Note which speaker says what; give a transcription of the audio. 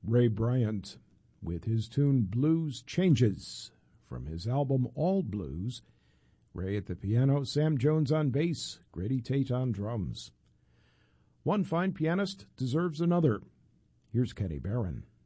Speaker 1: Ray Bryant with his tune Blues Changes from his album All Blues. Ray at the piano, Sam Jones on bass, Grady Tate on drums. One fine pianist deserves another. Here's Kenny Barron.